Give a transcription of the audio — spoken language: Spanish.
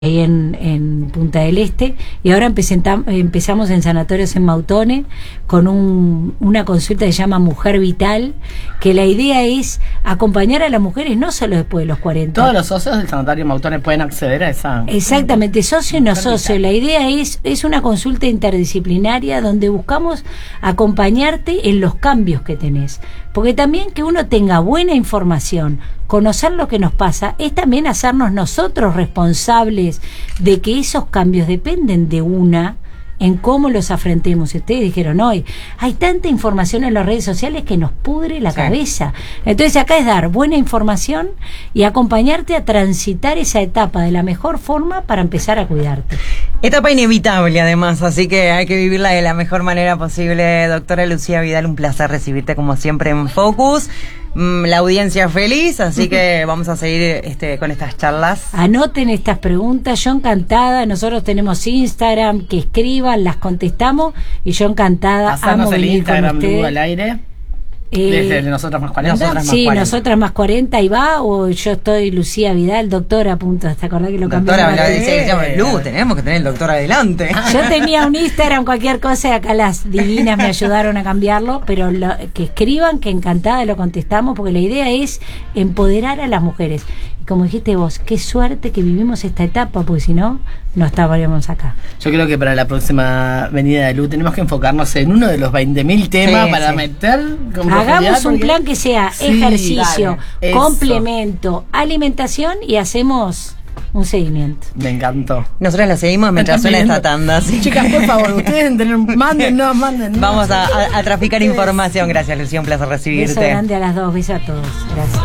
ahí en Punta del Este, y ahora empezamos en sanatorios en Mautone con una consulta que se llama Mujer Vital, que la idea es acompañar a las mujeres no solo después de los 40. Todos los socios del sanatorio Mautone pueden acceder a esa. Exactamente, socio y no socio. La idea es una consulta interdisciplinaria donde buscamos acompañarte en los cambios que tenés, porque también que uno tenga buena información, conocer lo que nos pasa, es también hacernos nosotros responsables de que esos cambios dependen de una en cómo los afrontemos. Y ustedes dijeron hoy, hay tanta información en las redes sociales que nos pudre la cabeza. Entonces acá es dar buena información y acompañarte a transitar esa etapa de la mejor forma para empezar a cuidarte. Etapa inevitable además, así que hay que vivirla de la mejor manera posible. Doctora Lucía Vidal, un placer recibirte como siempre en Focus. La audiencia feliz, así que vamos a seguir con estas charlas. Anoten estas preguntas, yo encantada. Nosotros tenemos Instagram, que escriban, las contestamos, y yo encantada. Pasarnos el Instagram Lugo al aire. Desde Nosotras Más 40. Sí, Nosotras Más 40, y va, o yo estoy Lucía Vidal, doctora, punto. ¿Te acordás que lo cambiamos? Doctora, tenemos que tener el doctor adelante. Yo tenía un Instagram, cualquier cosa, y acá las divinas me ayudaron a cambiarlo, pero que escriban, que encantada lo contestamos, porque la idea es empoderar a las mujeres. Y como dijiste vos, qué suerte que vivimos esta etapa, porque si no, no estaríamos acá. Yo creo que para la próxima venida de Luz tenemos que enfocarnos en uno de los 20.000 temas para meter. Hagamos un plan que sea ejercicio, complemento, alimentación, y hacemos un seguimiento. Me encantó. Nosotros la seguimos mientras suena esta tanda. ¿Sí? Chicas, por favor, ustedes mándennos. Vamos a traficar información. Gracias, Lucía, un placer recibirte. Beso grande a las dos, beso a todos. Gracias.